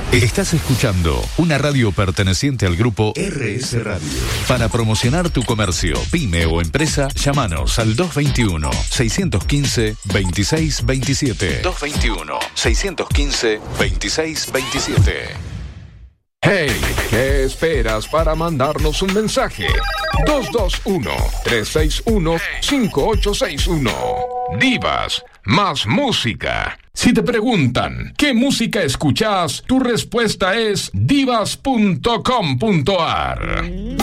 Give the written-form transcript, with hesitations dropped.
Estás escuchando una radio perteneciente al grupo RS Radio. Para promocionar tu comercio, pyme o empresa, llámanos al 221-615-2627. 221-615-2627. Hey, ¿qué esperas para mandarnos un mensaje? 221-361-5861. Divas, más música. Si te preguntan ¿qué música escuchas? Tu respuesta es divas.com.ar.